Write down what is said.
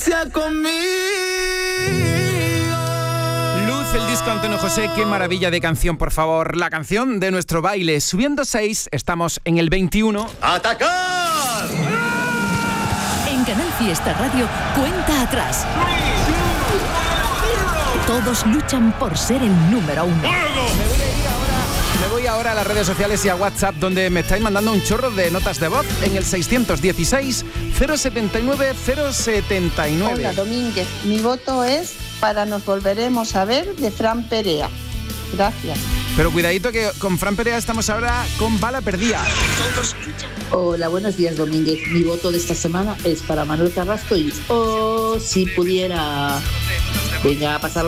sea conmigo. Luz, el disco Antonio José, qué maravilla de canción, por favor. La canción de nuestro baile. Subiendo 6, estamos en el 21. ¡Atacar! En Canal Fiesta Radio, cuenta atrás. Todos luchan por ser el número 1. Me voy ahora a las redes sociales y a WhatsApp, donde me estáis mandando un chorro de notas de voz en el 616 079 079. Hola, Domínguez. Mi voto es para Nos volveremos a ver de Fran Perea. Gracias. Pero cuidadito que con Fran Perea estamos ahora con Bala Perdida. Hola, buenos días, Domínguez. Mi voto de esta semana es para Manuel Carrasco y si pudiera... Venga, a pasar